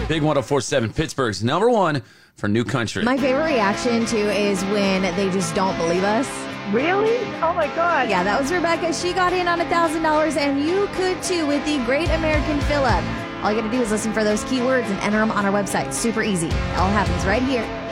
Big 104.7, Pittsburgh's number one for new country. My favorite reaction, too, is when they just don't believe us. Really? Oh, my God. Yeah, that was Rebecca. She got in on $1,000, and you could, too, with the Great American Fill-Up. All you got to do is listen for those keywords and enter them on our website. Super easy. It all happens right here